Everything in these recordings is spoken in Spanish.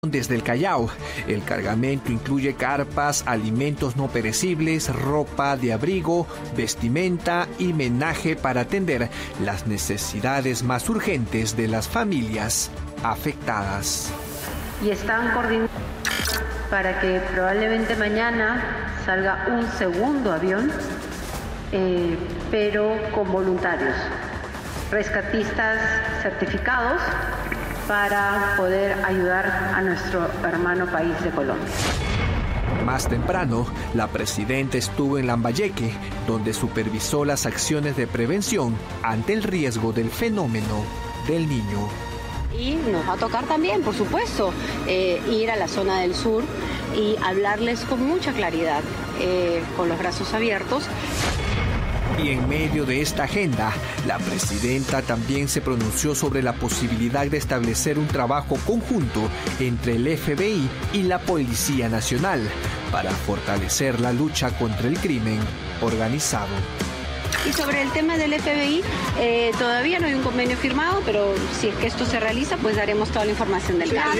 avión desde el Callao. El cargamento incluye carpas, alimentos no perecibles, ropa de abrigo, vestimenta y menaje para atender las necesidades más urgentes de las familias afectadas. Y están coordinando para que probablemente mañana salga un segundo avión, pero con voluntarios, rescatistas certificados para poder ayudar a nuestro hermano país de Colombia. Más temprano, la presidenta estuvo en Lambayeque, donde supervisó las acciones de prevención ante el riesgo del fenómeno del Niño. Y nos va a tocar también, por supuesto, ir a la zona del sur y hablarles con mucha claridad, con los brazos abiertos. Y en medio de esta agenda, la presidenta también se pronunció sobre la posibilidad de establecer un trabajo conjunto entre el FBI y la Policía Nacional para fortalecer la lucha contra el crimen organizado. Y sobre el tema del FBI, todavía no hay un convenio firmado, pero si es que esto se realiza, pues daremos toda la información del caso.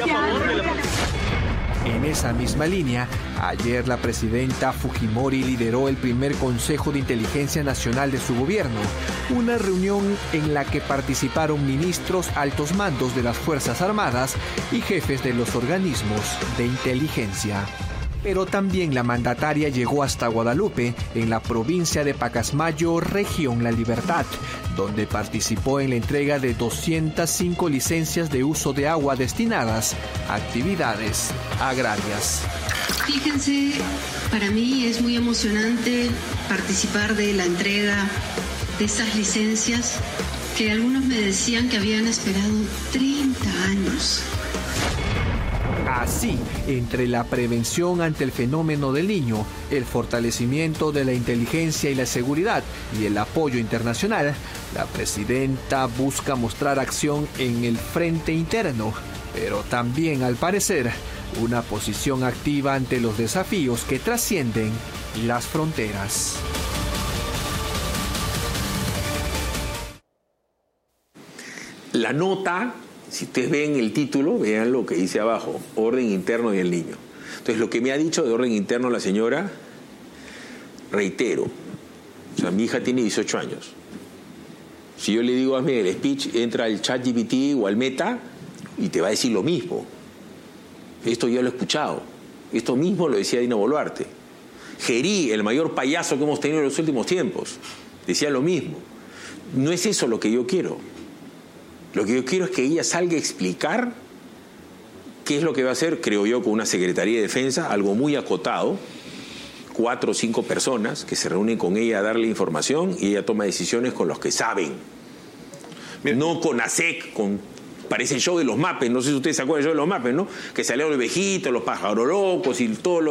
En esa misma línea, ayer la presidenta Fujimori lideró el primer Consejo de Inteligencia Nacional de su gobierno, una reunión en la que participaron ministros, altos mandos de las Fuerzas Armadas y jefes de los organismos de inteligencia. Pero también la mandataria llegó hasta Guadalupe, en la provincia de Pacasmayo, región La Libertad, donde participó en la entrega de 205 licencias de uso de agua destinadas a actividades agrarias. Fíjense, para mí es muy emocionante participar de la entrega de esas licencias que algunos me decían que habían esperado 30 años. Así, entre la prevención ante el fenómeno del Niño, el fortalecimiento de la inteligencia y la seguridad y el apoyo internacional, la presidenta busca mostrar acción en el frente interno, pero también, al parecer, una posición activa ante los desafíos que trascienden las fronteras. La nota, si ustedes ven el título, vean lo que dice abajo, orden interno del niño. Entonces, lo que me ha dicho de orden interno la señora, reitero, o sea, mi hija tiene 18 años. Si yo le digo, hazme el speech, entra al ChatGPT o al Meta y te va a decir lo mismo. Esto ya lo he escuchado. Esto mismo lo decía Dina Boluarte. Gerí, el mayor payaso que hemos tenido en los últimos tiempos, decía lo mismo. No es eso lo que yo quiero. Lo que yo quiero es que ella salga a explicar qué es lo que va a hacer, creo yo, con una Secretaría de Defensa, algo muy acotado, 4 o 5 personas que se reúnen con ella a darle información y ella toma decisiones con los que saben. No con ASEC, parece el show de los mapes, no sé si ustedes se acuerdan del show de los mapes, ¿no? Que salieron los vejitos, los pájaros locos y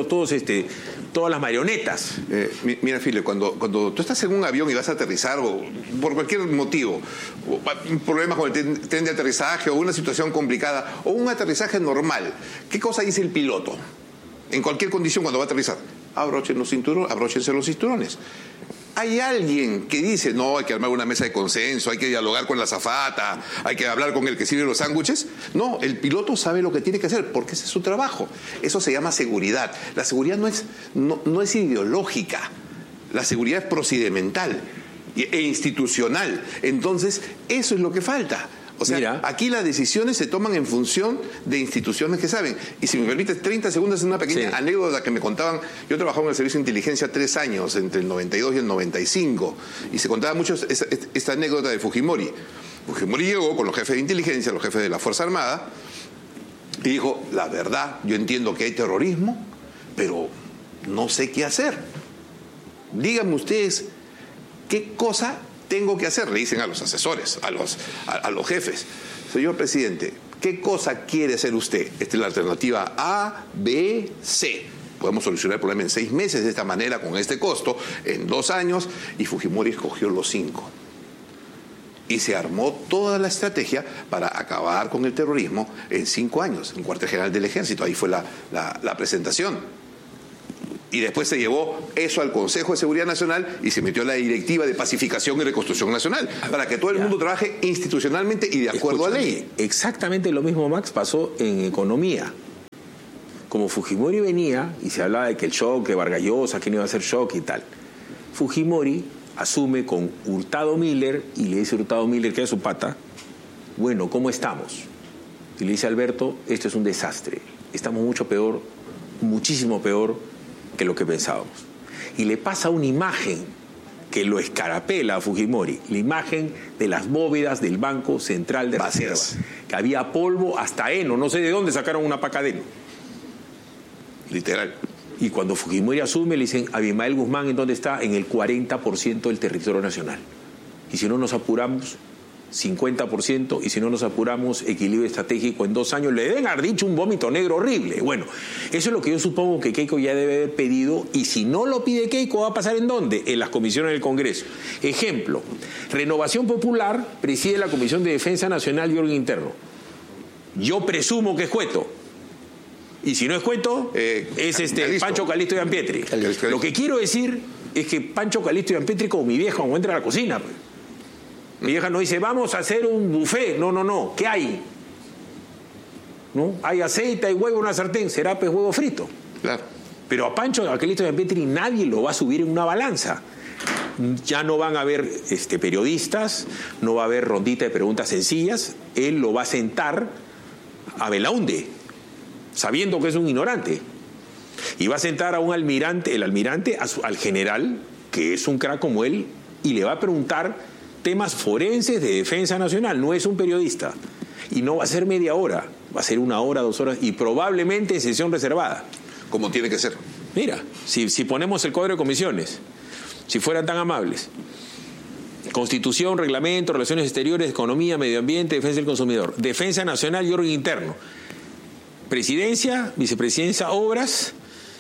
todas las marionetas. Mira, File, cuando tú estás en un avión y vas a aterrizar, o por cualquier motivo, un problema con el tren de aterrizaje o una situación complicada, o un aterrizaje normal, ¿qué cosa dice el piloto? En cualquier condición cuando va a aterrizar, abróchense los cinturones. Hay alguien que dice, no, hay que armar una mesa de consenso, hay que dialogar con la azafata, hay que hablar con el que sirve los sándwiches. No, el piloto sabe lo que tiene que hacer, porque ese es su trabajo. Eso se llama seguridad. La seguridad no es ideológica, la seguridad es procedimental e institucional. Entonces, eso es lo que falta. O sea, mira, aquí las decisiones se toman en función de instituciones que saben. Y si me permites 30 segundos, una pequeña anécdota que me contaban. Yo trabajaba en el Servicio de Inteligencia 3 años, entre el 92 y el 95. Y se contaba mucho esta anécdota de Fujimori. Fujimori llegó con los jefes de inteligencia, los jefes de la Fuerza Armada, y dijo, la verdad, yo entiendo que hay terrorismo, pero no sé qué hacer. Díganme ustedes qué cosa tengo que hacer, le dicen a los asesores, a los jefes. Señor presidente, ¿qué cosa quiere hacer usted? Esta es la alternativa A, B, C. Podemos solucionar el problema en 6 meses de esta manera, con este costo, en 2 años, y Fujimori escogió los 5. Y se armó toda la estrategia para acabar con el terrorismo en 5 años, en Cuartel General del Ejército. Ahí fue la presentación. Y después se llevó eso al Consejo de Seguridad Nacional y se metió la Directiva de Pacificación y Reconstrucción Nacional para que todo el mundo trabaje institucionalmente y de acuerdo a ley. Exactamente lo mismo, Max, pasó en economía. como Fujimori venía y se hablaba de que el shock de Vargas Llosa, que no iba a hacer shock y tal, Fujimori asume con Hurtado Miller y le dice a Hurtado Miller, que es su pata, bueno, ¿cómo estamos? Y le dice a Alberto, esto es un desastre, estamos mucho peor, muchísimo peor que lo que pensábamos. Y le pasa una imagen que lo escarapela a Fujimori, la imagen de las bóvedas del Banco Central de Reserva, que había polvo hasta heno, no sé de dónde sacaron una paca de heno. Literal. Y cuando Fujimori asume, le dicen, Abimael Guzmán, ¿en dónde está? En el 40% del territorio nacional. Y si no nos apuramos, 50%, y si no nos apuramos, equilibrio estratégico en 2 años. Le deben haber dicho un vómito negro horrible. Bueno, eso es lo que yo supongo que Keiko ya debe haber pedido, y si no lo pide Keiko, ¿va a pasar en dónde? En las comisiones del Congreso. Ejemplo, Renovación Popular preside la Comisión de Defensa Nacional y Orden Interno. Yo presumo que es Cueto. Y si no es Cueto, es Pancho Calixto Gianpietri. Lo que quiero decir es que Pancho Calixto Gianpietri, como mi vieja, cuando entra a la cocina, pues. Mi vieja no dice, vamos a hacer un buffet. No. ¿Qué hay? ¿No? Hay aceite, hay huevo, una sartén. Será pues huevo frito. Claro. Pero a Pancho Calixto Gianpietri nadie lo va a subir en una balanza. Ya no van a haber periodistas, no va a haber rondita de preguntas sencillas. Él lo va a sentar a Belaunde, sabiendo que es un ignorante. Y va a sentar a un almirante, al general, que es un crack como él, y le va a preguntar temas forenses de defensa nacional. No es un periodista. Y no va a ser media hora, va a ser 1 hora, 2 horas, y probablemente en sesión reservada. Como tiene que ser. Mira, si ponemos el cuadro de comisiones, si fueran tan amables: Constitución, Reglamento, Relaciones Exteriores, Economía, Medio Ambiente, Defensa del Consumidor, Defensa Nacional y Orden Interno, Presidencia, Vicepresidencia, Obras,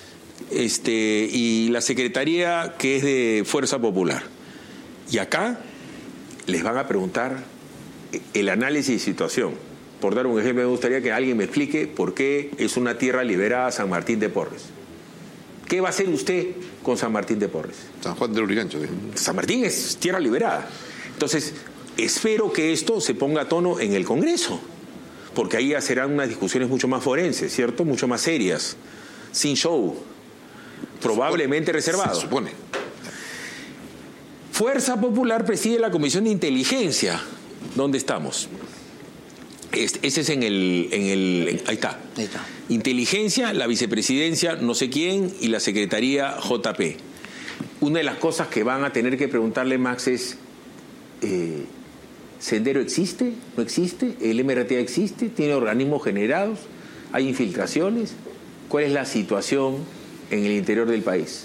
y la Secretaría, que es de Fuerza Popular. Y acá les van a preguntar el análisis de situación. Por dar un ejemplo, me gustaría que alguien me explique por qué es una tierra liberada San Martín de Porres. ¿Qué va a hacer usted con San Martín de Porres? San Juan de Lurigancho. San Martín es tierra liberada. Entonces, espero que esto se ponga a tono en el Congreso, porque ahí ya serán unas discusiones mucho más forenses, ¿cierto? Mucho más serias, sin show, probablemente reservado. Se supone. Fuerza Popular preside la Comisión de Inteligencia. ¿Dónde estamos? Ese es ahí está. Inteligencia, la vicepresidencia, no sé quién, y la secretaría JP. Una de las cosas que van a tener que preguntarle, Max, es: ¿Sendero existe? ¿No existe? ¿El MRTA existe? ¿Tiene organismos generados? ¿Hay infiltraciones? ¿Cuál es la situación en el interior del país?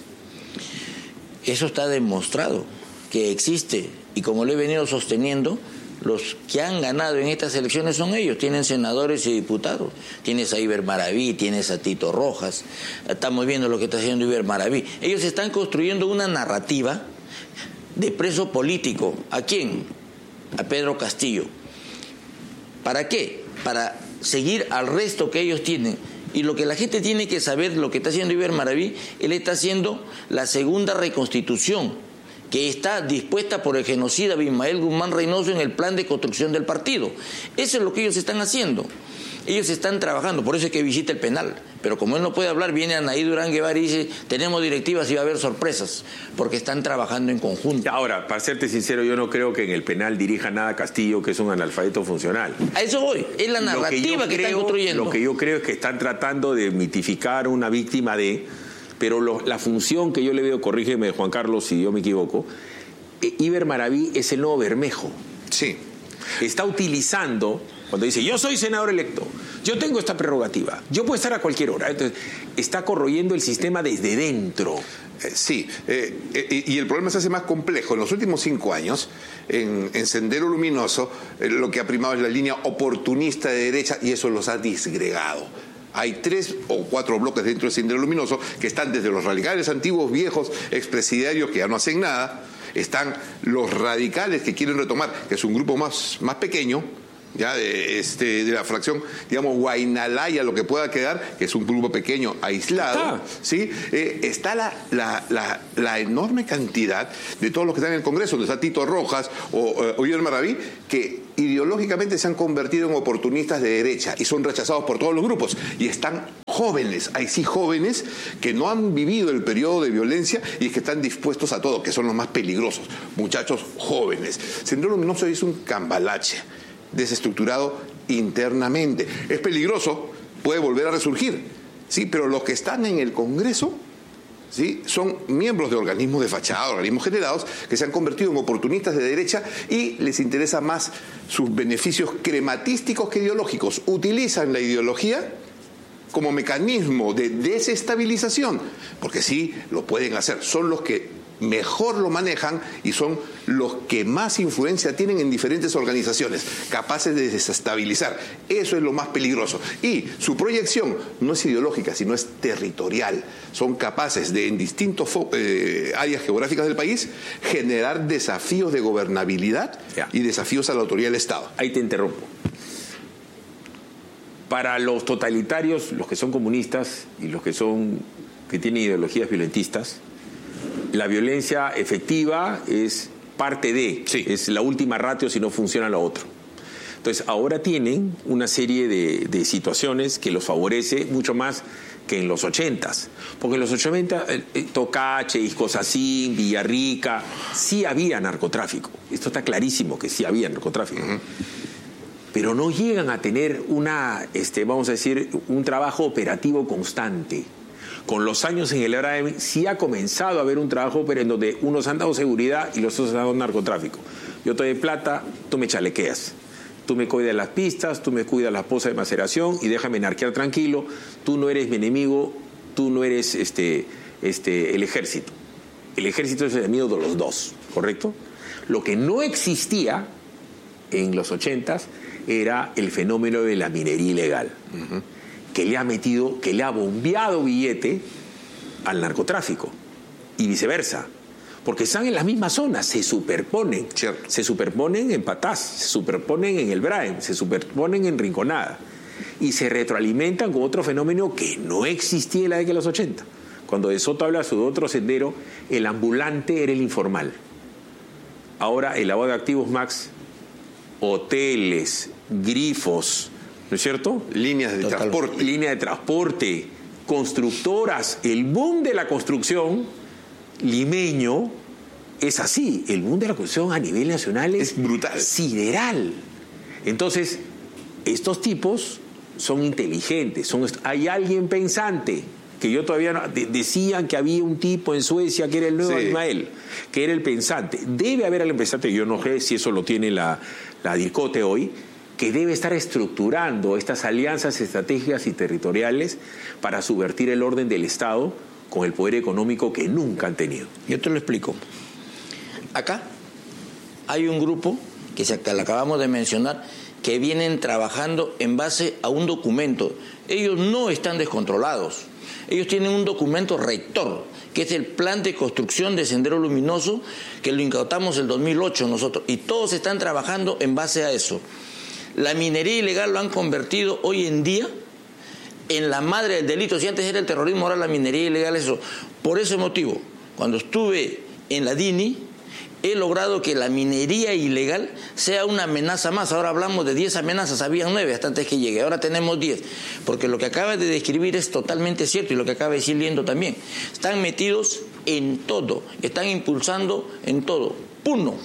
Eso está demostrado que existe, y como lo he venido sosteniendo, los que han ganado en estas elecciones son ellos. Tienen senadores y diputados. Tienes a Iber Maraví, tienes a Tito Rojas. Estamos viendo lo que está haciendo Iber Maraví. Ellos están construyendo una narrativa de preso político. ¿A quién? A Pedro Castillo. ¿Para qué? Para seguir al resto que ellos tienen. Y lo que la gente tiene que saber, lo que está haciendo Iber Maraví, él está haciendo la segunda reconstitución, que está dispuesta por el genocida Abimael Guzmán Reynoso en el plan de construcción del partido. Eso es lo que ellos están haciendo. Ellos están trabajando, por eso es que visita el penal. Pero como él no puede hablar, viene Anaí Durán Guevara y dice, tenemos directivas y va a haber sorpresas, porque están trabajando en conjunto. Ahora, para serte sincero, yo no creo que en el penal dirija nada Castillo, que es un analfabeto funcional. A eso voy, es la narrativa que están construyendo. Lo que yo creo es que están tratando de mitificar una víctima de... Pero la función que yo le veo, corrígeme Juan Carlos si yo me equivoco, Iber Maraví es el nuevo Bermejo. Sí. Está utilizando, cuando dice, yo soy senador electo, yo tengo esta prerrogativa, yo puedo estar a cualquier hora. Entonces, está corroyendo el sistema desde dentro. Sí, y el problema se hace más complejo. En los últimos 5 años, en Sendero Luminoso, lo que ha primado es la línea oportunista de derecha, y eso los ha disgregado. Hay 3 o 4 bloques dentro del Sendero Luminoso que están desde los radicales antiguos, viejos, expresidiarios que ya no hacen nada. Están los radicales que quieren retomar, que es un grupo más pequeño, ya de la fracción, digamos, Guainalaya, lo que pueda quedar, que es un grupo pequeño, aislado. ¿Sí? Está la enorme cantidad de todos los que están en el Congreso, donde está Tito Rojas o Iber Maraví, que ideológicamente se han convertido en oportunistas de derecha y son rechazados por todos los grupos. Y están jóvenes, hay sí jóvenes que no han vivido el periodo de violencia y que están dispuestos a todo, que son los más peligrosos, muchachos jóvenes. Sendero Luminoso es un cambalache, desestructurado internamente. Es peligroso, puede volver a resurgir, ¿sí? Pero los que están en el Congreso, ¿sí?, son miembros de organismos de fachada, organismos generados, que se han convertido en oportunistas de derecha y les interesa más sus beneficios crematísticos que ideológicos. Utilizan la ideología como mecanismo de desestabilización, porque sí lo pueden hacer, son los que mejor lo manejan y son los que más influencia tienen en diferentes organizaciones, capaces de desestabilizar. Eso es lo más peligroso. Y su proyección no es ideológica, sino es territorial. Son capaces de, en distintas áreas geográficas del país, generar desafíos de gobernabilidad y desafíos a la autoridad del Estado. Ahí te interrumpo. Para los totalitarios, los que son comunistas y los que tienen ideologías violentistas, la violencia efectiva es parte de, es la última ratio si no funciona lo otro. Entonces, ahora tienen una serie de situaciones que los favorece mucho más que en los 80s. Porque en los 80, Tocache, Iscosacín, Villarrica, sí había narcotráfico. Esto está clarísimo que sí había narcotráfico. Pero no llegan a tener vamos a decir, un trabajo operativo constante. Con los años en el EBRAEM sí ha comenzado a haber un trabajo, pero en donde unos han dado seguridad y los otros han dado narcotráfico. Yo te doy plata, tú me chalequeas. Tú me cuidas las pistas, tú me cuidas la poza de maceración y déjame narquear tranquilo. Tú no eres mi enemigo, tú no eres el ejército. El ejército es el enemigo de los dos, ¿correcto? Lo que no existía en los 80s era el fenómeno de la minería ilegal. Que le ha bombeado billete al narcotráfico y viceversa, porque están en las mismas zonas, se superponen, se superponen en Patás, se superponen en el Braem, se superponen en Rinconada y se retroalimentan con otro fenómeno que no existía en la década de los 80. Cuando De Soto habla de su otro sendero, el ambulante era el informal. Ahora el lavado de activos, Max, hoteles, grifos, ¿no es cierto? Líneas de transporte. Línea de transporte, constructoras. El boom de la construcción limeño es así. El boom de la construcción a nivel nacional es brutal, sideral. Entonces, estos tipos son inteligentes. Hay alguien pensante. Que yo todavía decían que había un tipo en Suecia que era el nuevo Ismael, que era el pensante. Debe haber alguien pensante, yo no sé si eso lo tiene la DIRCOTE hoy, que debe estar estructurando estas alianzas estratégicas y territoriales para subvertir el orden del Estado con el poder económico que nunca han tenido. Yo te lo explico. Acá hay un grupo que le acabamos de mencionar que vienen trabajando en base a un documento. Ellos no están descontrolados. Ellos tienen un documento rector, que es el plan de construcción de Sendero Luminoso, que lo incautamos en 2008 nosotros, y todos están trabajando en base a eso. La minería ilegal lo han convertido hoy en día en la madre del delito. Si antes era el terrorismo, ahora la minería ilegal es eso. Por ese motivo, cuando estuve en la DINI, he logrado que la minería ilegal sea una amenaza más. Ahora hablamos de 10 amenazas, había 9 hasta antes que llegue, ahora tenemos 10. Porque lo que acaba de describir es totalmente cierto y lo que acaba de decir Liendo también. Están metidos en todo, están impulsando en todo. Uno,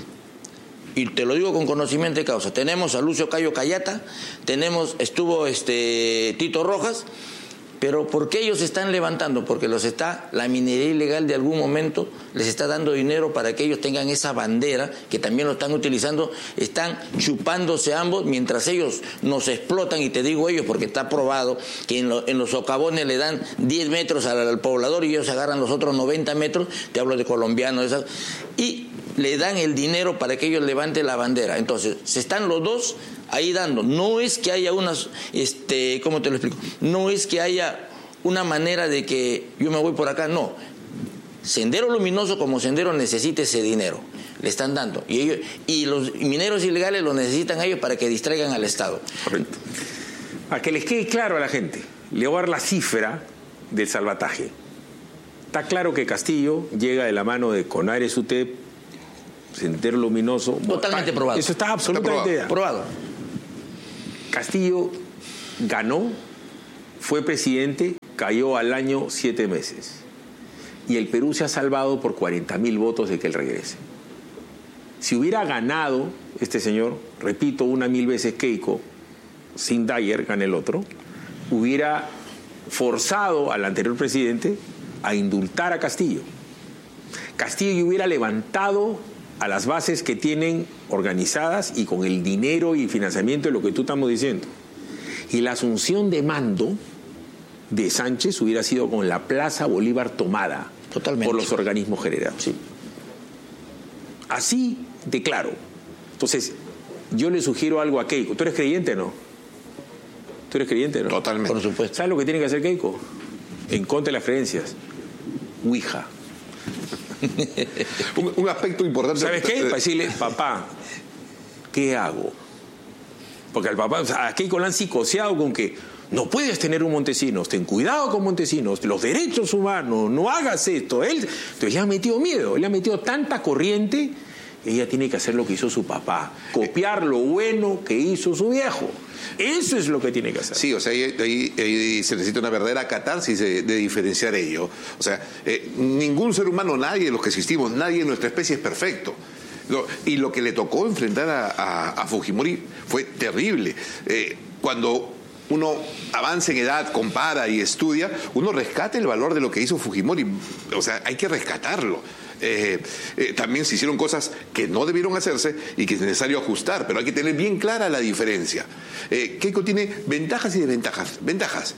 y te lo digo con conocimiento de causa, tenemos a Lucio Cayo Cayata, estuvo Tito Rojas, pero ¿por qué ellos se están levantando? Porque la minería ilegal de algún momento les está dando dinero para que ellos tengan esa bandera, que también lo están utilizando, están chupándose ambos mientras ellos nos explotan, y te digo ellos porque está probado que en los socavones le dan 10 metros al poblador y ellos agarran los otros 90 metros, te hablo de colombianos, y le dan el dinero para que ellos levanten la bandera. Entonces, se están los dos ahí dando. No es que haya unas, ¿cómo te lo explico? No es que haya una manera de que yo me voy por acá, no. Sendero Luminoso como sendero necesita ese dinero, le están dando. Y los mineros ilegales lo necesitan a ellos para que distraigan al Estado. Correcto. Para que les quede claro a la gente, le voy a dar la cifra del salvataje. Está claro que Castillo llega de la mano de CONARES UTEP, Sendero Luminoso. Totalmente probado. Eso está absolutamente probado. Castillo ganó, fue presidente, cayó al año 7 meses. Y el Perú se ha salvado por 40.000 votos de que él regrese. Si hubiera ganado este señor, repito 1.000 veces Keiko, sin Dyer, gana el otro, hubiera forzado al anterior presidente a indultar a Castillo. Castillo hubiera levantado a las bases que tienen organizadas y con el dinero y financiamiento de lo que tú estamos diciendo. Y la asunción de mando de Sánchez hubiera sido con la Plaza Bolívar tomada. Totalmente. Por los organismos generados. Sí. Así de claro. Entonces, yo le sugiero algo a Keiko. ¿Tú eres creyente o no? ¿Tú eres creyente o no? Totalmente. Por supuesto. ¿Sabes lo que tiene que hacer Keiko? En contra de las creencias. Ouija. un aspecto importante. ¿Sabes qué? Para decirle, papá, ¿qué hago? Porque al papá, o sea, a Keiko la han psicoseado con que no puedes tener un Montesinos, ten cuidado con Montesinos, los derechos humanos, no hagas esto. Entonces le ha metido miedo, le ha metido tanta corriente, ella tiene que hacer lo que hizo su papá, copiar lo bueno que hizo su viejo. Eso es lo que tiene que hacer. Sí, o sea, ahí se necesita una verdadera catarsis de diferenciar ello. O sea, ningún ser humano, nadie de los que existimos, nadie en nuestra especie es perfecto. Y lo que le tocó enfrentar a Fujimori fue terrible. Cuando uno avanza en edad, compara y estudia, uno rescata el valor de lo que hizo Fujimori. O sea, hay que rescatarlo. También se hicieron cosas que no debieron hacerse y que es necesario ajustar, pero hay que tener bien clara la diferencia. Keiko tiene ventajas y desventajas. Ventajas.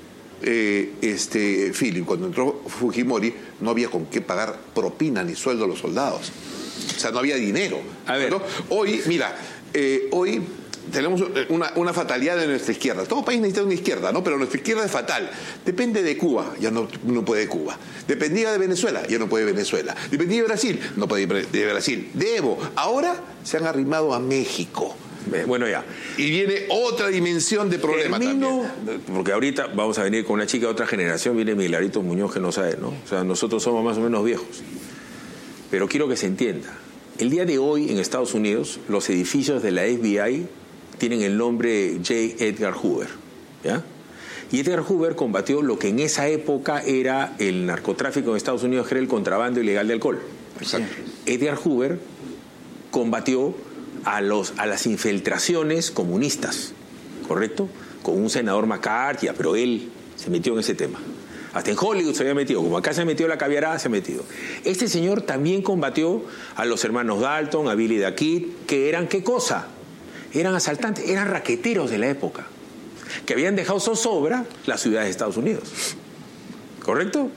Philip, cuando entró Fujimori, no había con qué pagar propina ni sueldo a los soldados. O sea, no había dinero. A ver. ¿No? Hoy, mira, hoy tenemos una fatalidad de nuestra izquierda. Todo país necesita una izquierda, ¿no? Pero nuestra izquierda es fatal. Depende de Cuba, ya no puede Cuba. Dependía de Venezuela, ya no puede Venezuela. Dependía de Brasil, no puede de Brasil. De Evo, ahora se han arrimado a México. Bueno, ya. Y viene otra dimensión de problema también. Porque ahorita vamos a venir con una chica de otra generación, viene Milagritos Muñoz, que no sabe, ¿no? O sea, nosotros somos más o menos viejos. Pero quiero que se entienda. El día de hoy en Estados Unidos, los edificios de la FBI tienen el nombre J. Edgar Hoover, ¿ya? Y Edgar Hoover combatió lo que en esa época era el narcotráfico en Estados Unidos, que era el contrabando ilegal de alcohol. Exacto. Edgar Hoover combatió a las infiltraciones comunistas, ¿correcto? Con un senador McCarthy, pero él se metió en ese tema. Hasta en Hollywood se había metido, como acá se ha metido la caviarada, se ha metido. Este señor también combatió a los hermanos Dalton, a Billy the Kid, que eran, ¿qué cosa? Eran asaltantes, eran raqueteros de la época, que habían dejado zozobra las ciudades de Estados Unidos. ¿Correcto?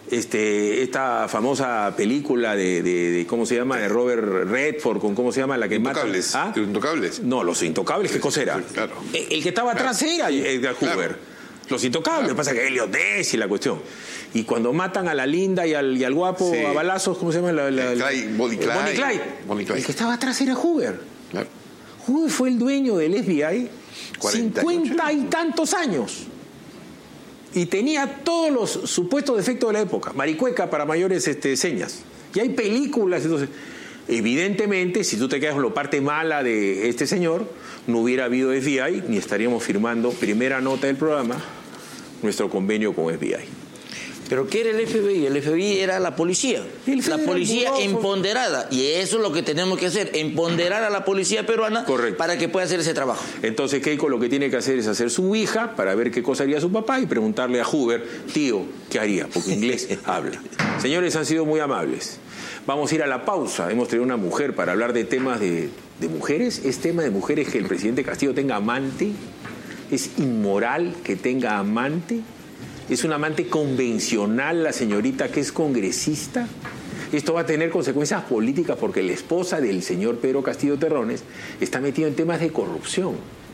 Esta famosa película de ¿cómo se llama? De Robert Redford, con ¿cómo se llama? La que Intocables. mata. ¿Ah? ¿Los Intocables? No, Los Intocables, ¿qué cosa era? Claro. El que estaba atrás era Edgar Hoover. Claro. Los Intocables, pasa que Elliot Ness y la cuestión. Y cuando matan a la linda y al guapo a balazos, ¿cómo se llama? Bonnie Clyde. El que estaba atrás era Hoover. Claro. Hoover fue el dueño del FBI 48. 50 y tantos años. Y tenía todos los supuestos defectos de la época. Maricueca para mayores señas. Y hay películas, entonces... Evidentemente, si tú te quedas con la parte mala de este señor, no hubiera habido FBI, ni estaríamos firmando, primera nota del programa, nuestro convenio con FBI. ¿Pero qué era el FBI? El FBI era la policía. La policía empoderada. Y eso es lo que tenemos que hacer, empoderar a la policía peruana. Correcto. Para que pueda hacer ese trabajo. Entonces Keiko lo que tiene que hacer es hacer su ouija para ver qué cosa haría su papá y preguntarle a Hoover, tío, ¿qué haría? Porque inglés habla. Señores, han sido muy amables. Vamos a ir a la pausa. Hemos traído una mujer para hablar de temas de mujeres. ¿Es tema de mujeres que el presidente Castillo tenga amante? ¿Es inmoral que tenga amante? ¿Es una amante convencional la señorita que es congresista? Esto va a tener consecuencias políticas porque la esposa del señor Pedro Castillo Terrones está metida en temas de corrupción.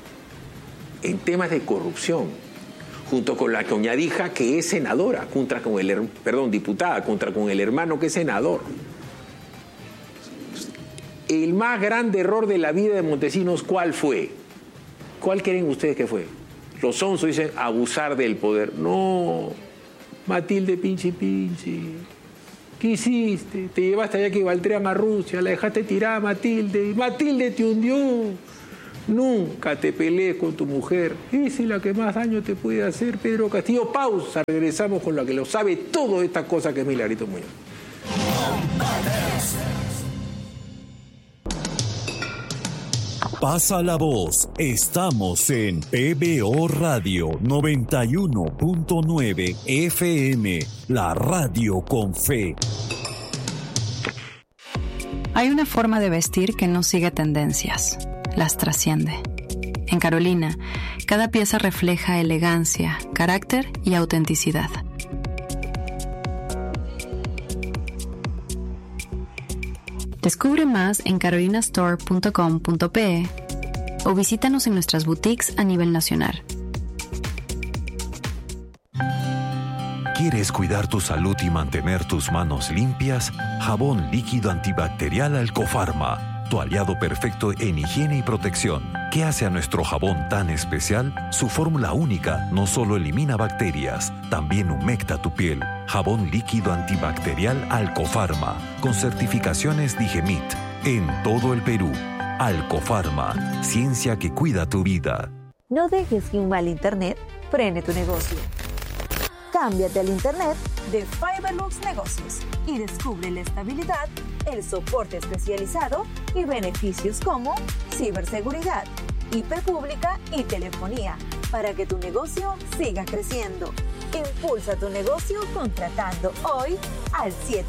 En temas de corrupción. Junto con la coñadija que es senadora, diputada, contra con el hermano que es senador. El más grande error de la vida de Montesinos, ¿cuál fue? ¿Cuál creen ustedes que fue? Los onzos dicen abusar del poder. No, Matilde Pinchi Pinchi. ¿Qué hiciste? Te llevaste allá que Baltrean a Rusia, la dejaste tirada a Matilde, y Matilde te hundió. Nunca te pelees con tu mujer. Esa es la que más daño te puede hacer, Pedro Castillo. Pausa, regresamos con la que lo sabe todo de estas cosas, que es Milagro Muñoz. Pasa la voz, estamos en PBO Radio 91.9 FM, la radio con fe. Hay una forma de vestir que no sigue tendencias, las trasciende. En Carolina, cada pieza refleja elegancia, carácter y autenticidad. Descubre más en carolinastore.com.pe o visítanos en nuestras boutiques a nivel nacional. ¿Quieres cuidar tu salud y mantener tus manos limpias? Jabón líquido antibacterial Alcofarma, tu aliado perfecto en higiene y protección. ¿Qué hace a nuestro jabón tan especial? Su fórmula única no solo elimina bacterias, también humecta tu piel. Jabón líquido antibacterial Alcofarma, con certificaciones Digemit, en todo el Perú. Alcofarma, ciencia que cuida tu vida. No dejes que un mal internet frene tu negocio. Cámbiate al internet de Fiberlux Negocios y descubre la estabilidad, el soporte especializado y beneficios como ciberseguridad, IP pública y telefonía para que tu negocio siga creciendo. Impulsa tu negocio contratando hoy al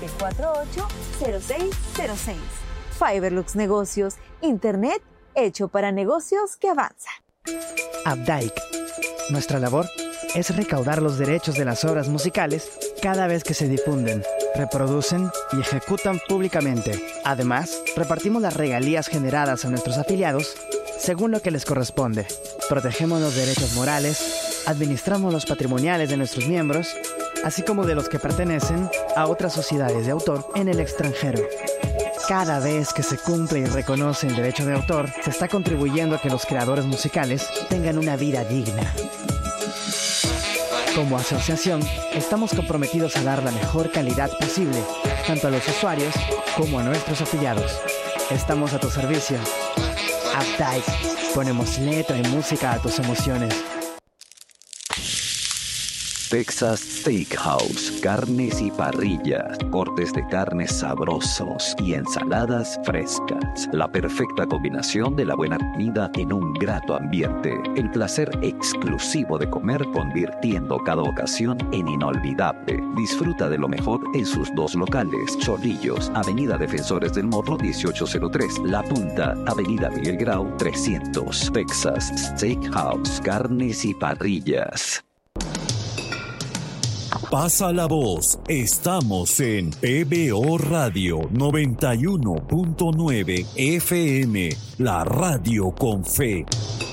748-0606. Fiberlux Negocios, internet hecho para negocios que avanzan. Updike. Nuestra labor es recaudar los derechos de las obras musicales cada vez que se difunden, reproducen y ejecutan públicamente. Además, repartimos las regalías generadas a nuestros afiliados según lo que les corresponde. Protegemos los derechos morales, administramos los patrimoniales de nuestros miembros, así como de los que pertenecen a otras sociedades de autor en el extranjero. Cada vez que se cumple y reconoce el derecho de autor, se está contribuyendo a que los creadores musicales tengan una vida digna. Como asociación, estamos comprometidos a dar la mejor calidad posible, tanto a los usuarios como a nuestros afiliados. Estamos a tu servicio. Updike. Ponemos letra y música a tus emociones. Texas Steakhouse, carnes y parrillas, cortes de carnes sabrosos y ensaladas frescas. La perfecta combinación de la buena comida en un grato ambiente. El placer exclusivo de comer convirtiendo cada ocasión en inolvidable. Disfruta de lo mejor en sus dos locales. Chorrillos, Avenida Defensores del Morro 1803. La Punta, Avenida Miguel Grau 300. Texas Steakhouse, carnes y parrillas. Pasa la voz, estamos en PBO Radio 91.9 FM, la radio con fe.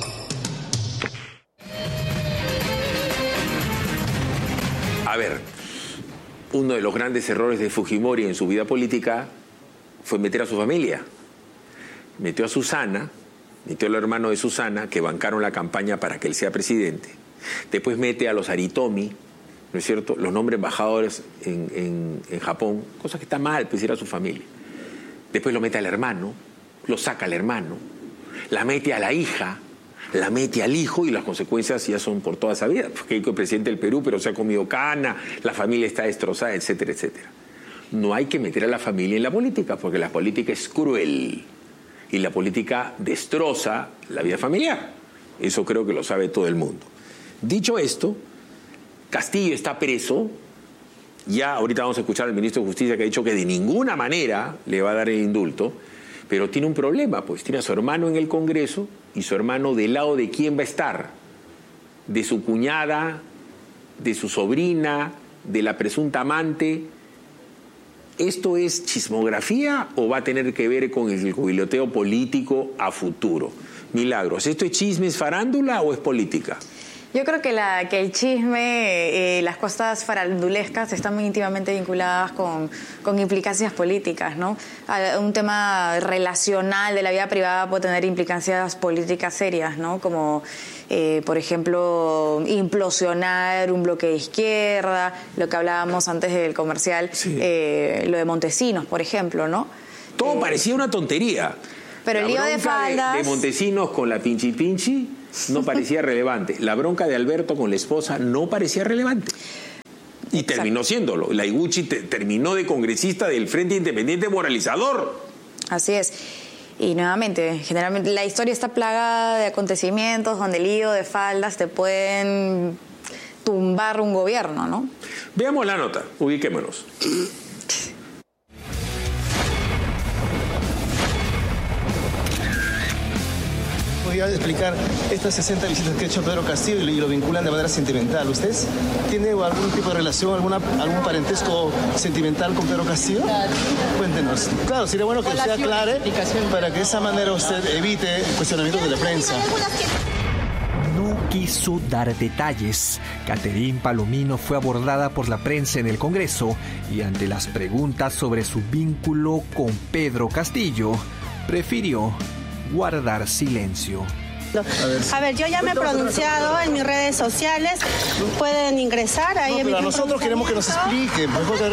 A ver, uno de los grandes errores de Fujimori en su vida política fue meter a su familia. Metió a Susana, metió al hermano de Susana, que bancaron la campaña para que él sea presidente. Después mete a los Aritomi, ¿no es cierto?, los nombres embajadores en Japón, cosa que está mal, pues era su familia. Después lo mete al hermano, lo saca al hermano, la mete a la hija, la mete al hijo y las consecuencias ya son por toda esa vida. Porque el presidente del Perú, pero se ha comido cana, la familia está destrozada, etcétera, etcétera. No hay que meter a la familia en la política, porque la política es cruel y la política destroza la vida familiar. Eso creo que lo sabe todo el mundo. Dicho esto, Castillo está preso. Ya ahorita vamos a escuchar al ministro de Justicia que ha dicho que de ninguna manera le va a dar el indulto, pero tiene un problema, pues tiene a su hermano en el Congreso y su hermano del lado de quién va a estar, de su cuñada, de su sobrina, de la presunta amante. ¿Esto es chismografía o va a tener que ver con el cubiloteo político a futuro? Milagros, ¿esto es chisme, es farándula o es política? Yo creo que el chisme, las cosas farandulescas están muy íntimamente vinculadas con implicancias políticas, ¿no? Un tema relacional de la vida privada puede tener implicancias políticas serias, ¿no? Como, por ejemplo, implosionar un bloque de izquierda, lo que hablábamos antes del comercial, sí. Lo de Montesinos, por ejemplo, ¿no? Todo parecía una tontería. Pero el lío de faldas... de Montesinos con la pinchi no parecía relevante. La bronca de Alberto con la esposa no parecía relevante. Y exacto. Terminó siéndolo. La Iguchi terminó de congresista del Frente Independiente Moralizador. Así es. Y nuevamente, generalmente la historia está plagada de acontecimientos donde el lío de faldas te pueden tumbar un gobierno, ¿no? Veamos la nota, ubiquémonos. ¿Podría explicar estas 60 visitas que ha hecho Pedro Castillo y lo vinculan de manera sentimental? ¿Usted tiene algún tipo de relación, algún parentesco sentimental con Pedro Castillo? Cuéntenos. Claro, sería bueno que usted aclare para que de esa manera usted evite cuestionamientos de la prensa. No quiso dar detalles. Catherine Palomino fue abordada por la prensa en el Congreso y ante las preguntas sobre su vínculo con Pedro Castillo, prefirió guardar silencio. A ver, yo ya me he pronunciado en mis redes sociales, pueden ingresar ahí. No, pero a nosotros queremos que nos explique.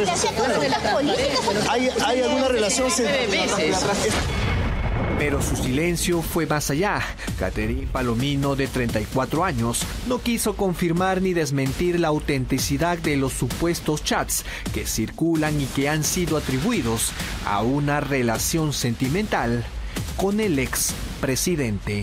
¿Hay alguna relación sentimental? Pero su silencio fue más allá. Catherine Palomino, de 34 años, no quiso confirmar ni desmentir la autenticidad de los supuestos chats que circulan y que han sido atribuidos a una relación sentimental con el expresidente.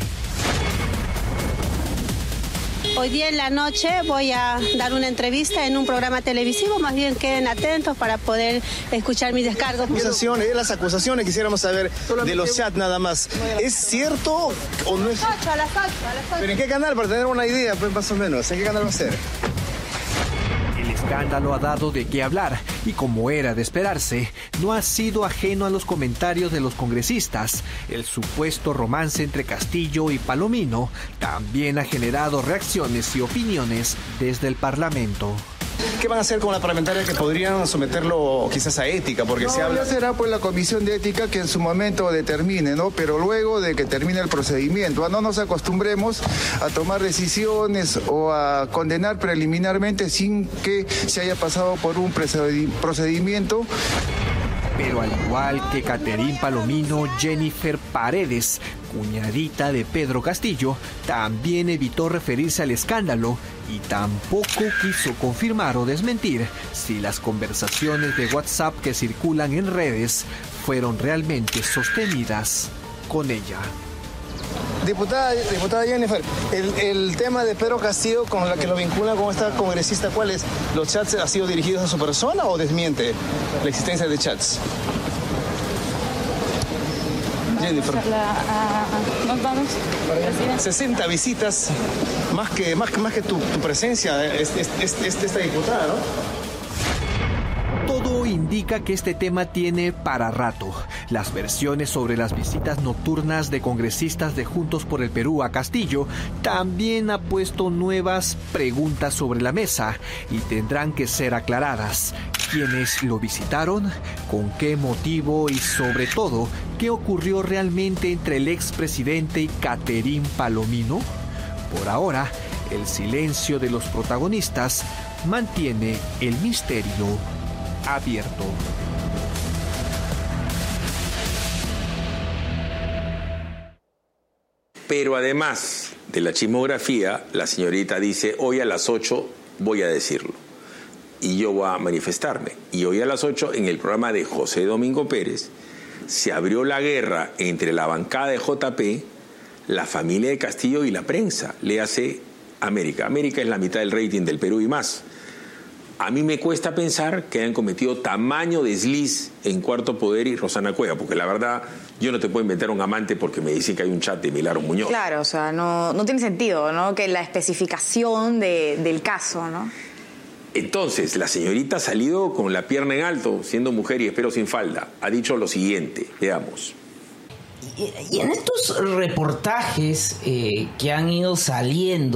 Hoy día en la noche voy a dar una entrevista en un programa televisivo, más bien queden atentos para poder escuchar mis descargos. Las acusaciones quisiéramos saber de los chats nada más. ¿Es cierto o no es? A las 8. ¿Pero en qué canal? Para tener una idea, pues más o menos. ¿En qué canal va a ser? El escándalo ha dado de qué hablar y, como era de esperarse, no ha sido ajeno a los comentarios de los congresistas. El supuesto romance entre Castillo y Palomino también ha generado reacciones y opiniones desde el Parlamento. ¿Qué van a hacer con la parlamentaria que podrían someterlo quizás a ética? Porque se habla... Ya será pues la comisión de ética que en su momento determine, ¿no? Pero luego de que termine el procedimiento, no nos acostumbremos a tomar decisiones o a condenar preliminarmente sin que se haya pasado por un procedimiento. Pero al igual que Catherine Palomino, Jennifer Paredes, cuñadita de Pedro Castillo, también evitó referirse al escándalo y tampoco quiso confirmar o desmentir si las conversaciones de WhatsApp que circulan en redes fueron realmente sostenidas con ella. Diputada Jennifer, el tema de Pedro Castillo con la que lo vincula con esta congresista, ¿cuál es? ¿Los chats han sido dirigidos a su persona o desmiente la existencia de chats? Jennifer. Nos vamos, presidente. 60 visitas, más que tu presencia, esta diputada, ¿no? Todo indica que este tema tiene para rato. Las versiones sobre las visitas nocturnas de congresistas de Juntos por el Perú a Castillo también ha puesto nuevas preguntas sobre la mesa y tendrán que ser aclaradas. ¿Quiénes lo visitaron? ¿Con qué motivo? Y sobre todo, ¿qué ocurrió realmente entre el expresidente y Catherine Palomino? Por ahora, el silencio de los protagonistas mantiene el misterio abierto. Pero además de la chismografía, la señorita dice, hoy a las 8 voy a decirlo. Y yo voy a manifestarme. Y hoy a las 8, en el programa de José Domingo Pérez, se abrió la guerra entre la bancada de JP, la familia de Castillo y la prensa. Léase América. América es la mitad del rating del Perú y más. A mí me cuesta pensar que hayan cometido tamaño desliz en Cuarto Poder y Rosana Cueva, porque la verdad yo no te puedo inventar un amante porque me dicen que hay un chat de Milagro Muñoz. Claro, o sea, no tiene sentido, ¿no? Que la especificación del caso, ¿no? Entonces, la señorita ha salido con la pierna en alto, siendo mujer y espero sin falda. Ha dicho lo siguiente, veamos. Y en estos reportajes que han ido saliendo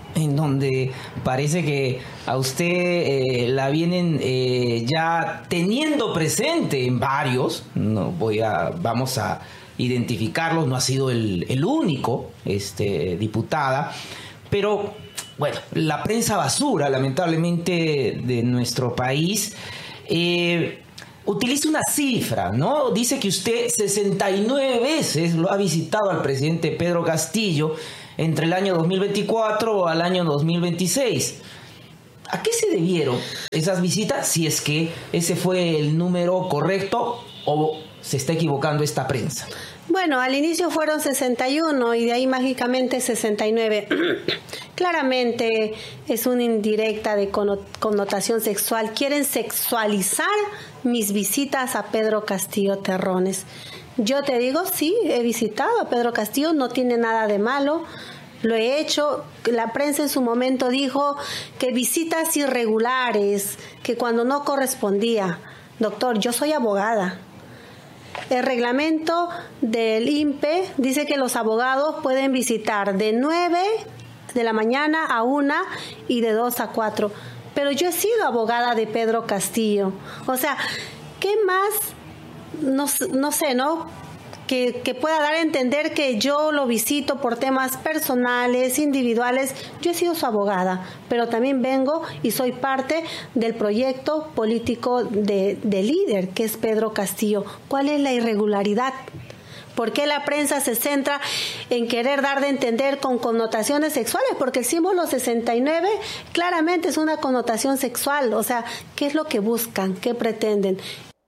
en donde parece que a usted la vienen ya teniendo presente en varios. Vamos a identificarlos, no ha sido el único, diputada, pero bueno, la prensa basura, lamentablemente, de nuestro país utiliza una cifra, ¿no? Dice que usted 69 veces lo ha visitado al presidente Pedro Castillo entre el año 2024 al año 2026. ¿A qué se debieron esas visitas? Si es que ese fue el número correcto o se está equivocando esta prensa. Bueno, al inicio fueron 61 y de ahí mágicamente 69. Claramente es una indirecta de connotación sexual. Quieren sexualizar mis visitas a Pedro Castillo Terrones. Yo te digo, sí, he visitado a Pedro Castillo, no tiene nada de malo. Lo he hecho. La prensa en su momento dijo que visitas irregulares, que cuando no correspondía. Doctor, yo soy abogada. El reglamento del INPE dice que los abogados pueden visitar de 9 de la mañana a 1 y de 2 a 4. Pero yo he sido abogada de Pedro Castillo. O sea, ¿qué más? No sé, ¿no? Que pueda dar a entender que yo lo visito por temas personales, individuales. Yo he sido su abogada, pero también vengo y soy parte del proyecto político de líder, que es Pedro Castillo. ¿Cuál es la irregularidad? ¿Por qué la prensa se centra en querer dar de entender con connotaciones sexuales? Porque el símbolo 69 claramente es una connotación sexual. O sea, ¿qué es lo que buscan? ¿Qué pretenden?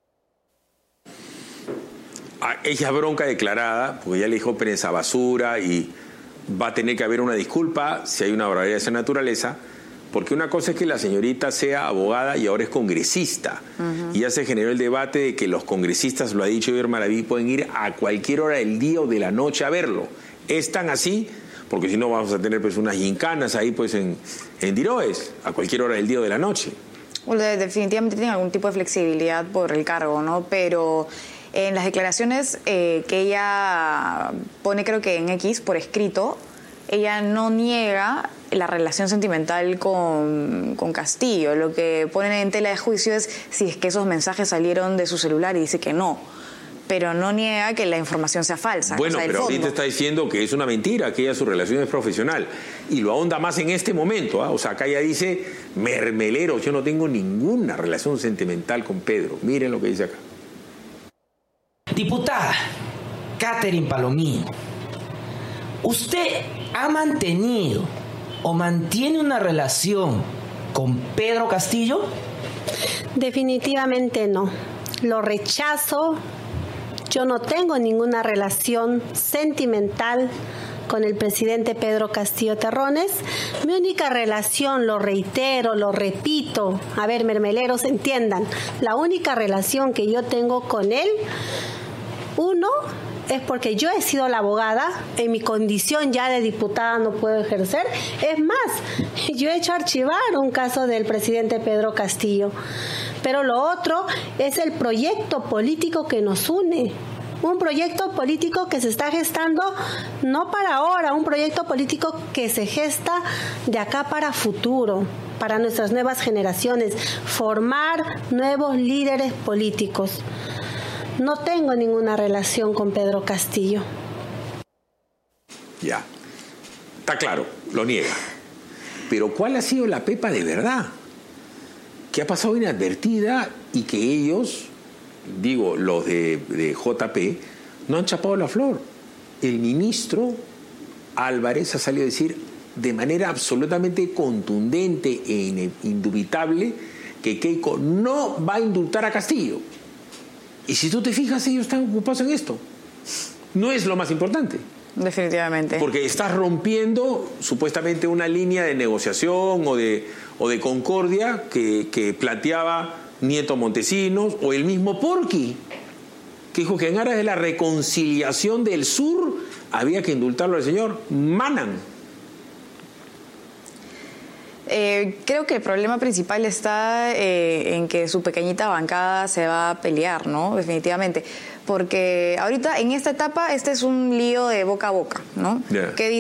Ella es bronca declarada, porque ya le dijo prensa basura y va a tener que haber una disculpa si hay una barbaridad de esa naturaleza, porque una cosa es que la señorita sea abogada y ahora es congresista. Y ya se generó el debate de que los congresistas, lo ha dicho Iber Maraví, pueden ir a cualquier hora del día o de la noche a verlo. Es tan así, porque si no vamos a tener pues unas gincanas ahí pues en Diroes, a cualquier hora del día o de la noche. Bueno, definitivamente tienen algún tipo de flexibilidad por el cargo, ¿no? Pero en las declaraciones que ella pone, creo que en X, por escrito, ella no niega la relación sentimental con Castillo. Lo que ponen en tela de juicio es si es que esos mensajes salieron de su celular y dice que no. Pero no niega que la información sea falsa. Bueno, pero ahorita está diciendo que es una mentira, que ella su relación es profesional. Y lo ahonda más en este momento. O sea, acá ella dice, mermelero, yo no tengo ninguna relación sentimental con Pedro. Miren lo que dice acá. Diputada Catherine Palomino, ¿usted ha mantenido o mantiene una relación con Pedro Castillo? Definitivamente no. Lo rechazo. Yo no tengo ninguna relación sentimental con el presidente Pedro Castillo Terrones. Mi única relación, lo reitero, lo repito, a ver, mermeleros, entiendan, la única relación que yo tengo con él, uno, es porque yo he sido la abogada, en mi condición ya de diputada no puedo ejercer. Es más, yo he hecho archivar un caso del presidente Pedro Castillo. Pero lo otro es el proyecto político que nos une. Un proyecto político que se está gestando no para ahora, un proyecto político que se gesta de acá para futuro, para nuestras nuevas generaciones, formar nuevos líderes políticos. No tengo ninguna relación con Pedro Castillo. Ya, está claro, lo niega. Pero ¿cuál ha sido la pepa de verdad? Que ha pasado inadvertida y que ellos, digo, los de JP, no han chapado la flor. El ministro Álvarez ha salido a decir de manera absolutamente contundente e indubitable que Keiko no va a indultar a Castillo. Y si tú te fijas, ellos están ocupados en esto. No es lo más importante. Definitivamente. Porque estás rompiendo supuestamente una línea de negociación o de concordia que planteaba Nieto Montesinos o el mismo Porqui, que dijo que en aras de la reconciliación del sur había que indultarlo al señor Manan. Creo que el problema principal está en que su pequeñita bancada se va a pelear, ¿no? Definitivamente. Porque ahorita, en esta etapa, este es un lío de boca a boca, ¿no? Yeah. ¿Qué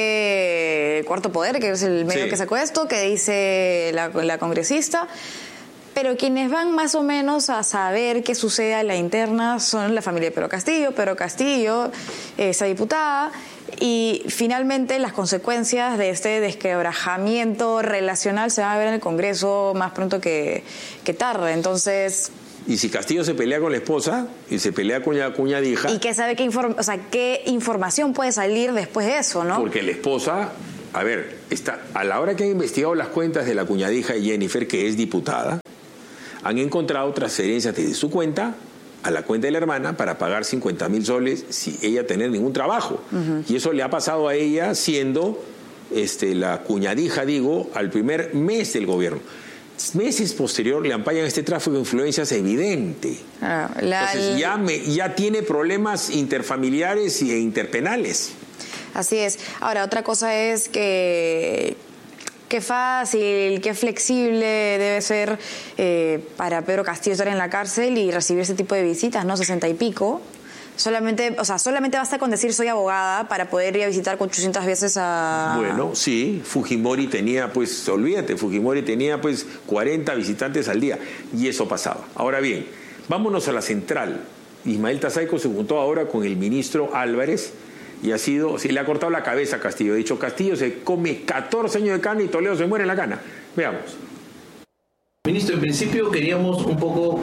dice Cuarto Poder, que es el medio que sacó esto? ¿Qué dice la congresista? Pero quienes van más o menos a saber qué sucede a la interna son la familia de Pedro Castillo, esa diputada, y finalmente las consecuencias de este desquebrajamiento relacional se van a ver en el Congreso más pronto que tarde. Entonces... Y si Castillo se pelea con la esposa y se pelea con la cuñadija... ¿Y qué sabe qué información puede salir después de eso, no? Porque la esposa, a ver, a la hora que han investigado las cuentas de la cuñadija de Jennifer, que es diputada, han encontrado transferencias desde su cuenta a la cuenta de la hermana para pagar 50.000 soles sin ella tener ningún trabajo. Y eso le ha pasado a ella siendo la cuñadija, al primer mes del gobierno. Meses posterior le ampañan este tráfico de influencias evidente. Entonces ya tiene problemas interfamiliares e interpenales. Así es. Ahora, otra cosa es que qué fácil, qué flexible debe ser para Pedro Castillo estar en la cárcel y recibir ese tipo de visitas, ¿no? 60 y pico. Solamente basta con decir soy abogada para poder ir a visitar 800 veces a... Bueno, sí, Fujimori tenía, Fujimori tenía 40 visitantes al día y eso pasaba. Ahora bien, vámonos a la central. Ismael Tazaico se juntó ahora con el ministro Álvarez y le ha cortado la cabeza a Castillo. Ha dicho, Castillo se come 14 años de cana y Toledo se muere en la cana. Veamos. Ministro, en principio queríamos un poco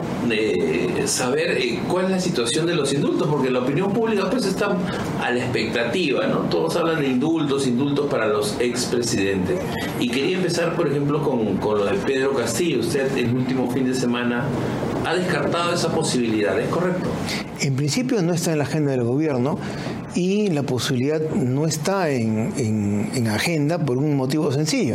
saber cuál es la situación de los indultos, porque la opinión pública está a la expectativa, ¿no? Todos hablan de indultos para los expresidentes. Y quería empezar, por ejemplo, con lo de Pedro Castillo. Usted el último fin de semana ha descartado esa posibilidad, ¿es correcto? En principio no está en la agenda del gobierno y la posibilidad no está en agenda por un motivo sencillo.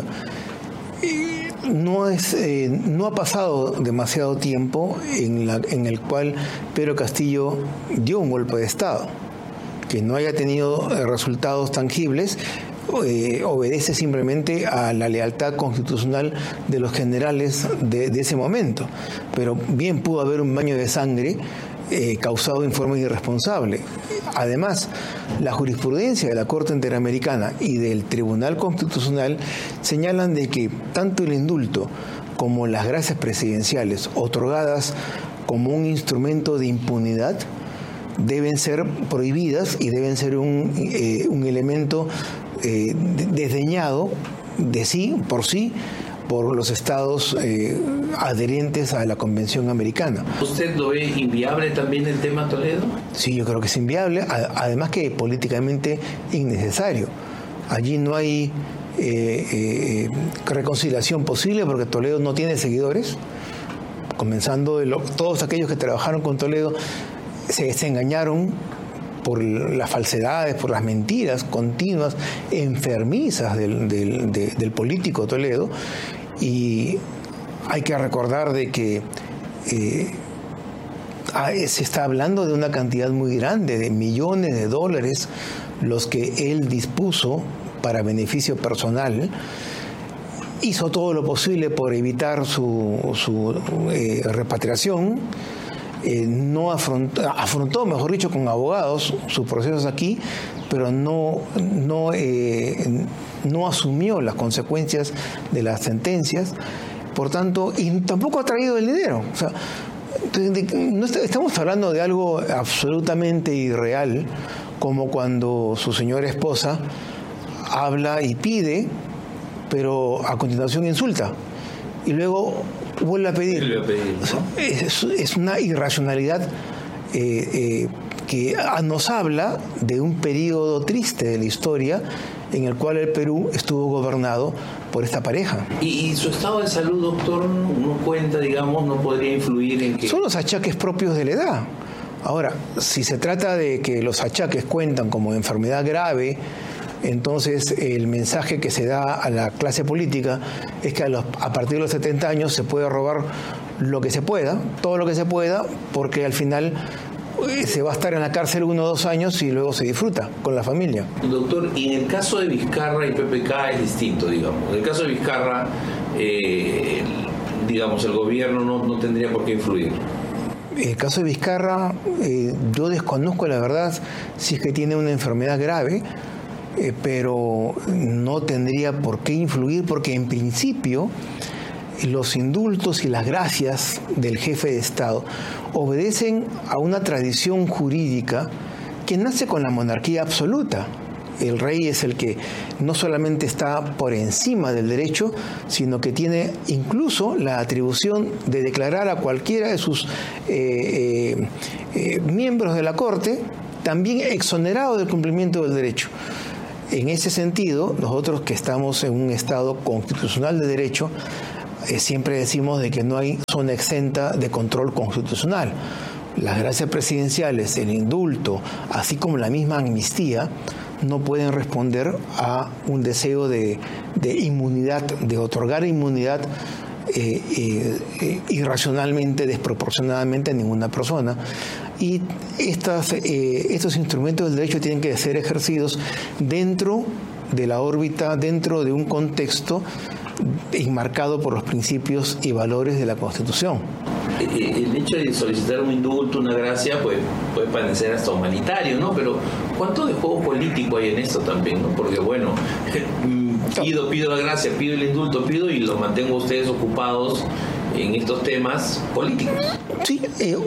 No ha pasado demasiado tiempo en el cual Pedro Castillo dio un golpe de Estado. Que no haya tenido resultados tangibles obedece simplemente a la lealtad constitucional de los generales de ese momento. Pero bien pudo haber un baño de sangre causado en forma irresponsable. Además, la jurisprudencia de la Corte Interamericana y del Tribunal Constitucional señalan de que tanto el indulto como las gracias presidenciales otorgadas como un instrumento de impunidad deben ser prohibidas y deben ser un elemento desdeñado por los estados adherentes a la Convención Americana. ¿Usted lo ve inviable también el tema Toledo? Sí, yo creo que es inviable, además que políticamente innecesario. Allí no hay reconciliación posible porque Toledo no tiene seguidores, comenzando todos aquellos que trabajaron con Toledo se engañaron por las falsedades, por las mentiras continuas, enfermizas del político Toledo. Y hay que recordar de que se está hablando de una cantidad muy grande, de millones de dólares, los que él dispuso para beneficio personal. Hizo todo lo posible por evitar su repatriación. No afrontó, mejor dicho, con abogados sus procesos aquí, pero no asumió las consecuencias de las sentencias, por tanto, y tampoco ha traído el dinero. O sea, estamos hablando de algo absolutamente irreal, como cuando su señora esposa habla y pide, pero a continuación insulta, y luego vuelve a pedir. Es una irracionalidad que nos habla de un periodo triste de la historia en el cual el Perú estuvo gobernado por esta pareja. ¿Y su estado de salud, doctor, no cuenta, no podría influir en que...? Son los achaques propios de la edad. Ahora, si se trata de que los achaques cuentan como enfermedad grave, entonces el mensaje que se da a la clase política es que a partir de los 70 años se puede robar lo que se pueda, todo lo que se pueda, porque al final se va a estar en la cárcel 1 o 2 años y luego se disfruta con la familia. Doctor, y en el caso de Vizcarra y PPK es distinto, digamos. En el caso de Vizcarra, digamos, el gobierno no tendría por qué influir. En el caso de Vizcarra, yo desconozco la verdad si es que tiene una enfermedad grave, pero no tendría por qué influir porque en principio los indultos y las gracias del jefe de Estado obedecen a una tradición jurídica que nace con la monarquía absoluta. El rey es el que no solamente está por encima del derecho, sino que tiene incluso la atribución de declarar a cualquiera de sus miembros de la Corte también exonerado del cumplimiento del derecho. En ese sentido, nosotros que estamos en un Estado constitucional de derecho, siempre decimos de que no hay zona exenta de control constitucional. Las gracias presidenciales, el indulto, así como la misma amnistía, no pueden responder a un deseo de inmunidad, de otorgar inmunidad irracionalmente, desproporcionadamente a ninguna persona. Y estos instrumentos del derecho tienen que ser ejercidos dentro de la órbita, dentro de un contexto enmarcado por los principios y valores de la Constitución. El hecho de solicitar un indulto, una gracia, pues puede parecer hasta humanitario, ¿no? Pero ¿cuánto de juego político hay en esto también, no? Porque bueno, pido la gracia, pido el indulto, y los mantengo a ustedes ocupados en estos temas políticos. Sí,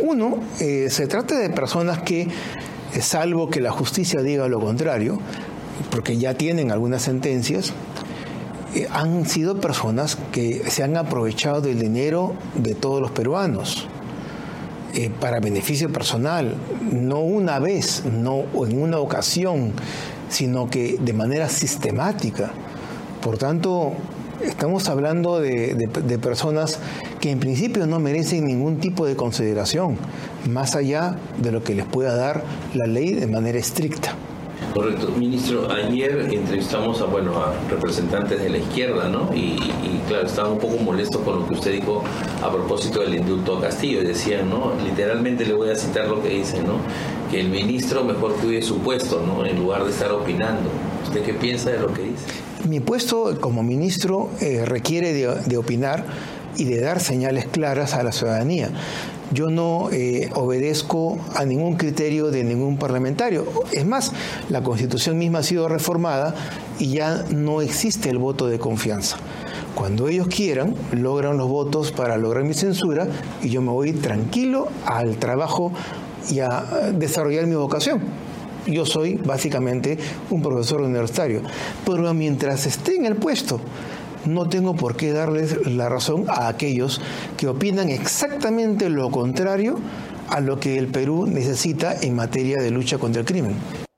se trata de personas que, salvo que la justicia diga lo contrario, porque ya tienen algunas sentencias, han sido personas que se han aprovechado del dinero de todos los peruanos para beneficio personal, no una vez, no en una ocasión, sino que de manera sistemática. Por tanto, estamos hablando de personas que en principio no merecen ningún tipo de consideración, más allá de lo que les pueda dar la ley de manera estricta. Correcto. Ministro, ayer entrevistamos a representantes de la izquierda, ¿no? Y claro, estaban un poco molestos con lo que usted dijo a propósito del indulto a Castillo. Decían, ¿no? Literalmente le voy a citar lo que dice, ¿no? Que el ministro mejor cuide su puesto, ¿no? En lugar de estar opinando. ¿Usted qué piensa de lo que dice? Mi puesto como ministro requiere de opinar y de dar señales claras a la ciudadanía. Yo no obedezco a ningún criterio de ningún parlamentario. Es más, la Constitución misma ha sido reformada y ya no existe el voto de confianza. Cuando ellos quieran, logran los votos para lograr mi censura y yo me voy tranquilo al trabajo y a desarrollar mi vocación. Yo soy básicamente un profesor universitario, pero mientras esté en el puesto, no tengo por qué darles la razón a aquellos que opinan exactamente lo contrario a lo que el Perú necesita en materia de lucha contra el crimen.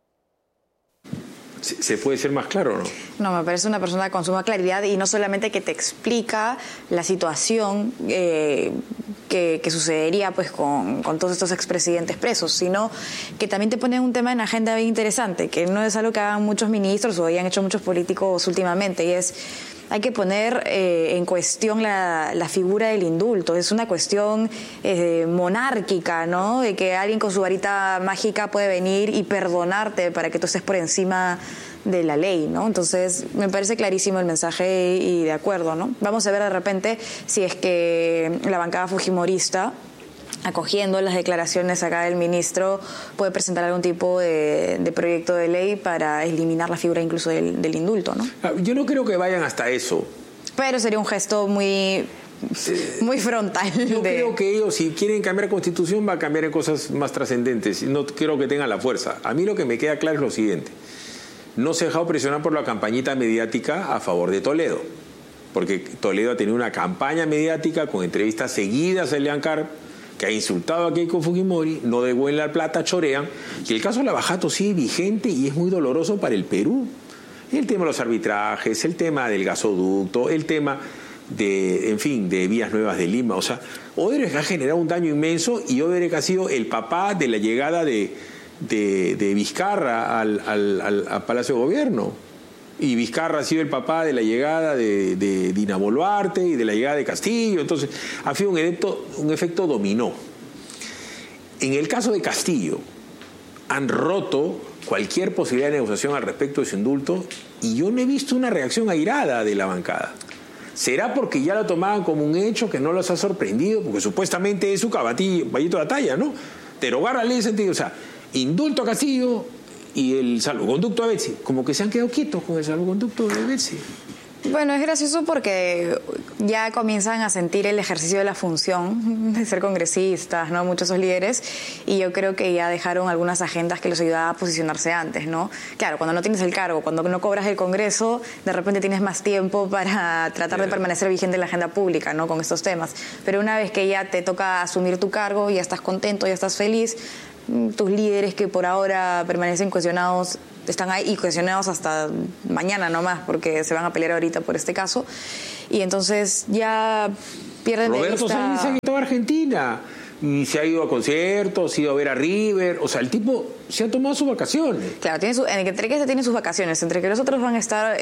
¿Se puede ser más claro o no? No, me parece una persona con suma claridad y no solamente que te explica la situación que sucedería pues con todos estos expresidentes presos, sino que también te pone un tema en agenda bien interesante, que no es algo que hagan muchos ministros o hayan hecho muchos políticos últimamente, y es: hay que poner en cuestión la figura del indulto. Es una cuestión monárquica, ¿no? De que alguien con su varita mágica puede venir y perdonarte para que tú estés por encima de la ley, ¿no? Entonces, me parece clarísimo el mensaje y de acuerdo, ¿no? Vamos a ver de repente si es que la bancada fujimorista, acogiendo las declaraciones acá del ministro, puede presentar algún tipo de proyecto de ley para eliminar la figura incluso del indulto, ¿no? Yo no creo que vayan hasta eso. Pero sería un gesto muy frontal. Yo creo que ellos, si quieren cambiar la Constitución, va a cambiar en cosas más trascendentes. No creo que tengan la fuerza. A mí lo que me queda claro es lo siguiente: no se ha dejado presionar por la campañita mediática a favor de Toledo, porque Toledo ha tenido una campaña mediática con entrevistas seguidas a Elian Carp, que ha insultado a Keiko Fujimori, no devuelven la plata, chorean, y el caso de Lavajato sigue vigente y es muy doloroso para el Perú. El tema de los arbitrajes, el tema del gasoducto, el tema de vías nuevas de Lima. O sea, Odebrecht ha generado un daño inmenso y Odebrecht ha sido el papá de la llegada de Vizcarra al Palacio de Gobierno. Y Vizcarra ha sido el papá de la llegada de Dina Boluarte y de la llegada de Castillo. Entonces, ha sido un efecto dominó. En el caso de Castillo, han roto cualquier posibilidad de negociación al respecto de su indulto y yo no he visto una reacción airada de la bancada. ¿Será porque ya lo tomaban como un hecho que no los ha sorprendido? Porque supuestamente es su caballito de batalla, ¿no? Derogar la ley en sentido, o sea, indulto a Castillo y el salvoconducto a Betsy. Como que se han quedado quietos con el salvoconducto de Betsy. Bueno, es gracioso porque ya comienzan a sentir el ejercicio de la función de ser congresistas, ¿no? Muchos de esos líderes, y yo creo que ya dejaron algunas agendas que los ayudaban a posicionarse antes, ¿no? Claro, cuando no tienes el cargo, cuando no cobras el Congreso, de repente tienes más tiempo para tratar de permanecer vigente en la agenda pública, ¿no? Con estos temas. Pero una vez que ya te toca asumir tu cargo, ya estás contento, ya estás feliz, tus líderes que por ahora permanecen cuestionados están ahí y cuestionados hasta mañana nomás porque se van a pelear ahorita por este caso y entonces ya pierden de vista. Roberto Sáenz se ha quitado a Argentina y se ha ido a conciertos, se ha ido a ver a River, o sea, el tipo se ha tomado sus vacaciones. Claro, entre que se tiene sus vacaciones, entre que los otros van a estar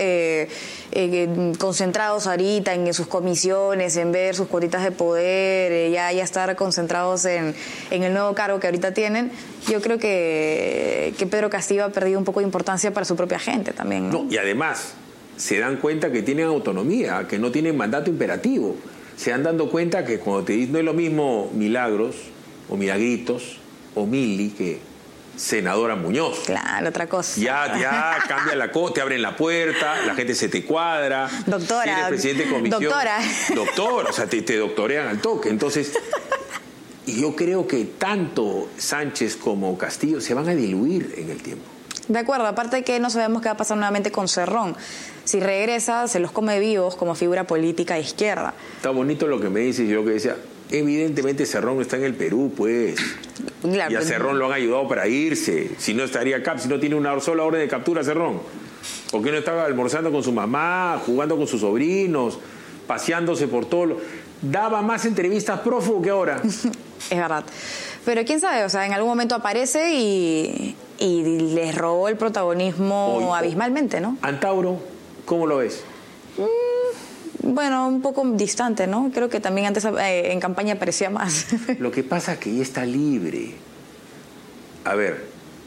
concentrados ahorita en sus comisiones, en ver sus cuotitas de poder, ya estar concentrados en el nuevo cargo que ahorita tienen. Yo creo que Pedro Castillo ha perdido un poco de importancia para su propia gente también, ¿no? No, y además se dan cuenta que tienen autonomía, que no tienen mandato imperativo. Se han dando cuenta que cuando te dicen no es lo mismo Milagros o Milagritos o Mili que senadora Muñoz. Claro, otra cosa. Ya cambia la cosa, te abren la puerta, la gente se te cuadra. Doctora. Si eres presidente de comisión. Doctora, o sea, te doctorean al toque. Entonces, y yo creo que tanto Sánchez como Castillo se van a diluir en el tiempo. De acuerdo, aparte que no sabemos qué va a pasar nuevamente con Cerrón. Si regresa, se los come vivos como figura política de izquierda. Está bonito lo que me dices, yo que decía, evidentemente Cerrón no está en el Perú, pues. Claro, y a Cerrón lo han ayudado para irse. Si no estaría acá, si no tiene una sola orden de captura Cerrón. ¿Por qué no estaba almorzando con su mamá, jugando con sus sobrinos, paseándose por todo? Daba más entrevistas prófugo que ahora. Es verdad. Pero quién sabe, o sea, en algún momento aparece y les robó el protagonismo abismalmente, ¿no? Antauro, ¿cómo lo ves? Bueno, un poco distante, ¿no? Creo que también antes en campaña parecía más. Lo que pasa es que ya está libre. A ver,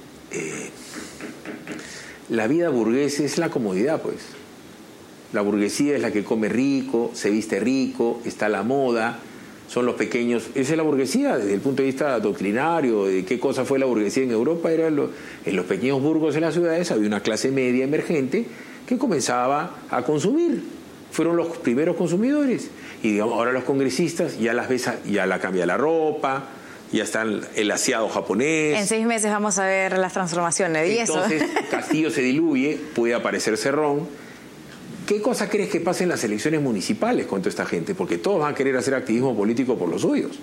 la vida burguesa es la comodidad, pues. La burguesía es la que come rico, se viste rico, está a la moda, son los pequeños. Esa es la burguesía desde el punto de vista doctrinario, de qué cosa fue la burguesía en Europa. En los pequeños burgos de las ciudades había una clase media emergente que comenzaba a consumir. Fueron los primeros consumidores. Y digamos, ahora los congresistas ya las ves, ya la cambia la ropa, ya está el aseado japonés. En 6 meses vamos a ver las transformaciones. ¿Y entonces eso? Castillo se diluye, puede aparecer Cerrón. ¿Qué cosa crees que pase en las elecciones municipales con toda esta gente? Porque todos van a querer hacer activismo político por los suyos.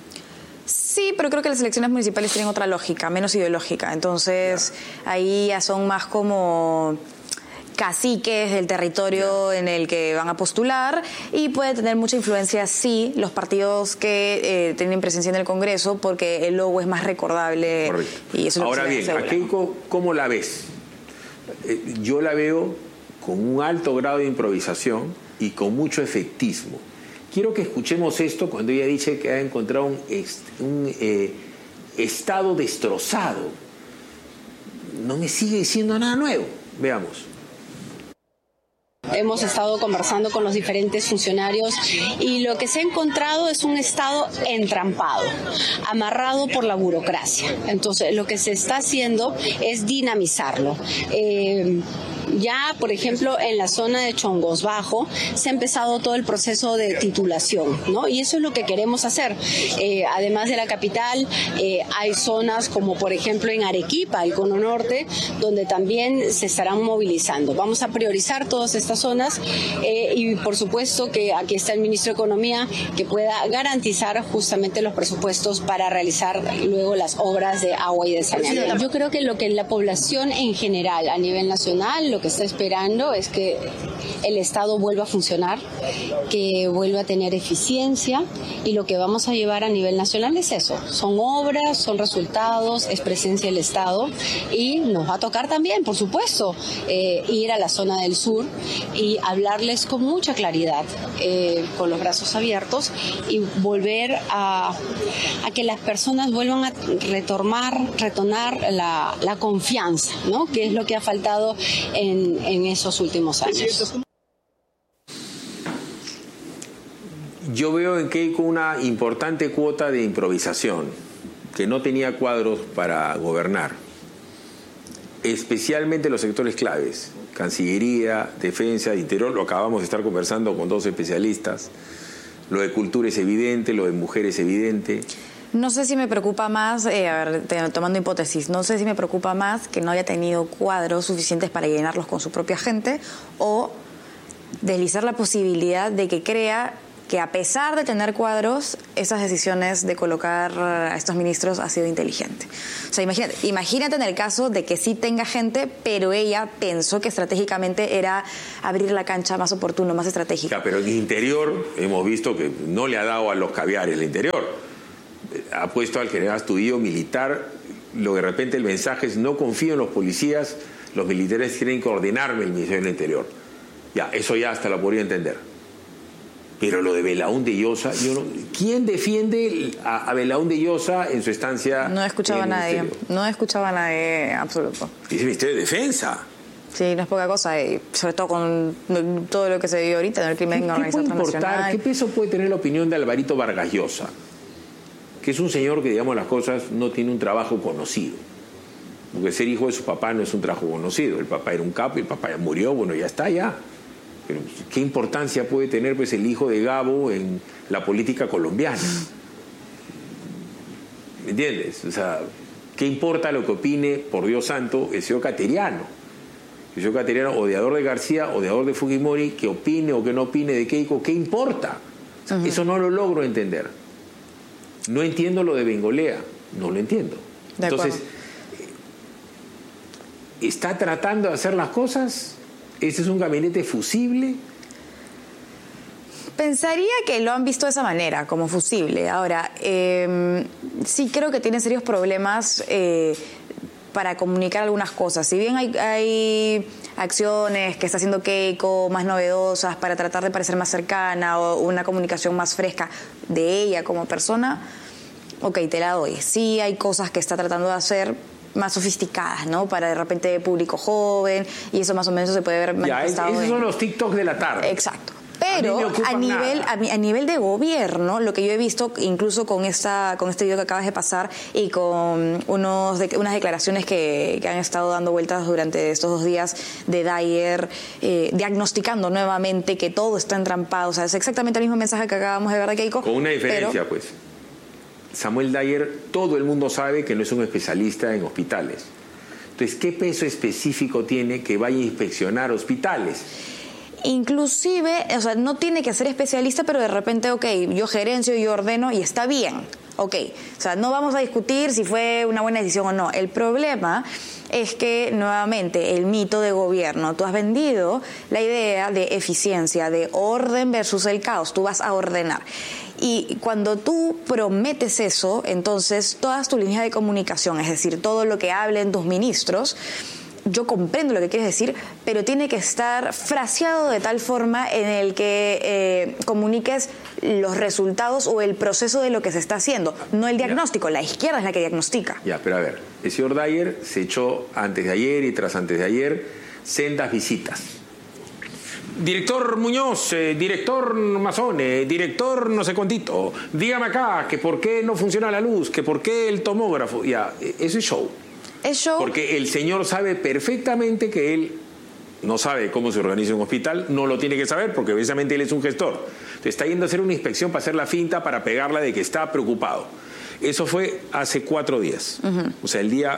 Sí, pero creo que las elecciones municipales tienen otra lógica, menos ideológica. Entonces, ahí ya son más como caciques del territorio en el que van a postular y puede tener mucha influencia, sí, los partidos que tienen presencia en el Congreso, porque el logo es más recordable. Correcto. Y eso ahora bien, a Keiko, ¿cómo la ves? Yo la veo con un alto grado de improvisación y con mucho efectismo. Quiero que escuchemos esto cuando ella dice que ha encontrado un estado destrozado. No me sigue diciendo nada nuevo. Veamos. Hemos estado conversando con los diferentes funcionarios y lo que se ha encontrado es un Estado entrampado, amarrado por la burocracia. Entonces, lo que se está haciendo es dinamizarlo. Ya, por ejemplo, en la zona de Chongos Bajo se ha empezado todo el proceso de titulación, ¿no? Y eso es lo que queremos hacer. Además de la capital, hay zonas como, por ejemplo, en Arequipa, el Cono Norte, donde también se estarán movilizando. Vamos a priorizar todas estas zonas y, por supuesto, que aquí está el ministro de Economía que pueda garantizar justamente los presupuestos para realizar luego las obras de agua y de saneamiento. Yo creo que lo que la población en general, a nivel nacional, lo que está esperando es que el Estado vuelva a funcionar, que vuelva a tener eficiencia, y lo que vamos a llevar a nivel nacional es eso. Son obras, son resultados, es presencia del Estado, y nos va a tocar también, por supuesto, ir a la zona del sur y hablarles con mucha claridad, con los brazos abiertos, y volver a que las personas vuelvan a retornar la confianza, ¿no? Que es lo que ha faltado en esos últimos años. Yo veo en Keiko una importante cuota de improvisación, que no tenía cuadros para gobernar, especialmente los sectores claves, Cancillería, Defensa, Interior. Lo acabamos de estar conversando con 2 especialistas. Lo de cultura es evidente, lo de mujer es evidente. No sé si me preocupa más, tomando hipótesis, no sé si me preocupa más que no haya tenido cuadros suficientes para llenarlos con su propia gente, o deslizar la posibilidad de que crea que, a pesar de tener cuadros, esas decisiones de colocar a estos ministros ha sido inteligente. O sea, imagínate en el caso de que sí tenga gente, pero ella pensó que estratégicamente era abrir la cancha más oportuno, más estratégica. Pero en Interior hemos visto que no le ha dado a los caviares el Interior. Ha puesto al general Astudillo militar. Lo de repente el mensaje es: no confío en los policías, los militares tienen que ordenarme el Ministerio del Interior. Ya, eso ya hasta lo podría entender. Pero lo de Belaúnde Llosa, ¿quién defiende a Belaúnde Llosa en su estancia? No he escuchado a nadie, en absoluto. Es el Ministerio de Defensa. Sí, no es poca cosa, sobre todo con todo lo que se vive ahorita en el crimen organizado internacional. ¿Qué peso puede tener la opinión de Alvarito Vargas Llosa? Que es un señor que, digamos las cosas, no tiene un trabajo conocido. Porque ser hijo de su papá no es un trabajo conocido. El papá era un capo y el papá ya murió, bueno, ya está, ya. Pero ¿qué importancia puede tener, pues, el hijo de Gabo en la política colombiana? ¿Me entiendes? O sea, ¿qué importa lo que opine, por Dios santo, el señor Cateriano? El señor Cateriano, odiador de García, odiador de Fujimori, que opine o que no opine de Keiko, ¿qué importa? O sea, eso no lo logro entender. No entiendo lo de Bengolea, no lo entiendo. Entonces, ¿está tratando de hacer las cosas? ¿Este es un gabinete fusible? Pensaría que lo han visto de esa manera, como fusible. Ahora, sí creo que tiene serios problemas para comunicar algunas cosas. Si bien hay acciones que está haciendo Keiko más novedosas para tratar de parecer más cercana, o una comunicación más fresca de ella como persona, ok, te la doy. Sí hay cosas que está tratando de hacer más sofisticadas, ¿no? Para de repente público joven, y eso más o menos se puede ver manifestado. Esos son los TikToks de la tarde. Exacto. Pero a nivel de gobierno, lo que yo he visto, incluso con este video que acabas de pasar y con unas declaraciones que han estado dando vueltas durante estos 2 días de Dyer, diagnosticando nuevamente que todo está entrampado. O sea, es exactamente el mismo mensaje que acabamos de ver de Keiko. Con una diferencia, pues. Samuel Dyer, todo el mundo sabe que no es un especialista en hospitales. Entonces, ¿qué peso específico tiene que vaya a inspeccionar hospitales? Inclusive, o sea, no tiene que ser especialista, pero de repente, ok, yo gerencio, yo ordeno y está bien. Ok, o sea, no vamos a discutir si fue una buena decisión o no. El problema es que, nuevamente, el mito de gobierno. Tú has vendido la idea de eficiencia, de orden versus el caos. Tú vas a ordenar. Y cuando tú prometes eso, entonces todas tus líneas de comunicación, es decir, todo lo que hablen tus ministros, yo comprendo lo que quieres decir, pero tiene que estar fraseado de tal forma en el que comuniques los resultados o el proceso de lo que se está haciendo, no el diagnóstico. La izquierda es la que diagnostica. Ya, pero a ver, el señor Dyer se echó antes de ayer y tras antes de ayer sendas visitas. Director Muñoz, director Mazone, director no sé cuántito, dígame acá que por qué no funciona la luz, que por qué el tomógrafo. Ya, eso es show. Es show. Porque el señor sabe perfectamente que él no sabe cómo se organiza un hospital, no lo tiene que saber porque precisamente él es un gestor. Entonces está yendo a hacer una inspección para hacer la finta, para pegarla de que está preocupado. Eso fue hace 4 días. O sea, el día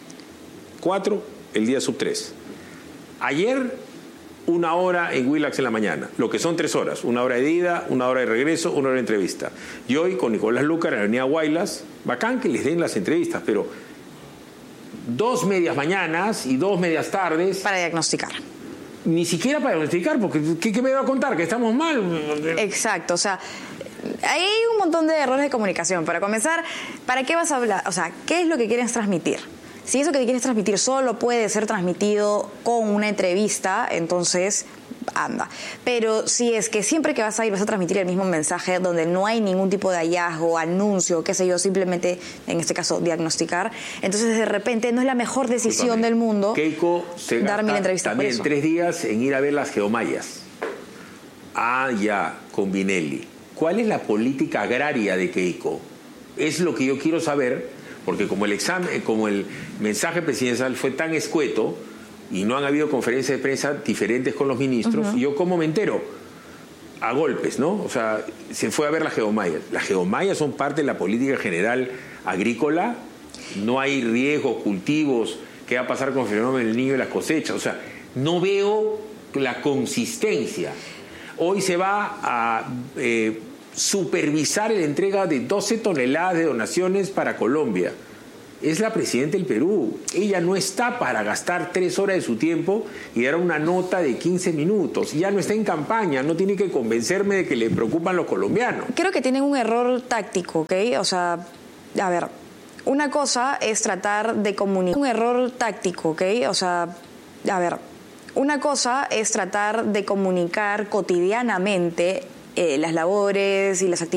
4, el día sub 3. Ayer, 1 hora en Willax en la mañana, lo que son 3 horas, 1 hora de ida, 1 hora de regreso, 1 hora de entrevista. Y hoy con Nicolás Lucar en la avenida Guaylas, bacán que les den las entrevistas, pero 2 medias mañanas y 2 medias tardes. Para diagnosticar. Ni siquiera para diagnosticar, porque ¿qué me va a contar? ¿Que estamos mal? Exacto, o sea, hay un montón de errores de comunicación. Para comenzar, ¿para qué vas a hablar? O sea, ¿qué es lo que quieres transmitir? Si eso que quieres transmitir solo puede ser transmitido con una entrevista, entonces anda. Pero si es que siempre que vas a ir vas a transmitir el mismo mensaje donde no hay ningún tipo de hallazgo, anuncio, qué sé yo, simplemente, en este caso, diagnosticar, entonces de repente no es la mejor decisión del mundo Keiko se darme la entrevista también por eso. 3 días en ir a ver las geomayas. Ya, con Vinelli. ¿Cuál es la política agraria de Keiko? Es lo que yo quiero saber, porque como el mensaje presidencial fue tan escueto y no han habido conferencias de prensa diferentes con los ministros, yo cómo me entero, a golpes, ¿no? O sea, se fue a ver las geomayas. Las geomayas son parte de la política general agrícola, no hay riesgos, cultivos, qué va a pasar con el fenómeno del niño y las cosechas, o sea, no veo la consistencia. Hoy se va a supervisar la entrega de 12 toneladas de donaciones para Colombia. Es la presidenta del Perú. Ella no está para gastar 3 horas de su tiempo y dar una nota de 15 minutos. Ya no está en campaña, no tiene que convencerme de que le preocupan los colombianos. Creo que tienen un error táctico, ¿ok? O sea, a ver, una cosa es tratar de comunicar. Un error táctico, ¿ok? O sea, a ver, una cosa es tratar de comunicar cotidianamente las labores y las actividades